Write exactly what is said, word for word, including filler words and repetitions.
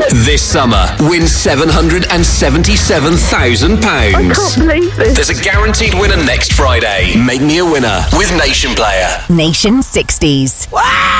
This summer, win seven hundred seventy-seven thousand pounds. I can't believe this. There's a guaranteed winner next Friday. Make me a winner with Nation Player. Nation sixties. Wow!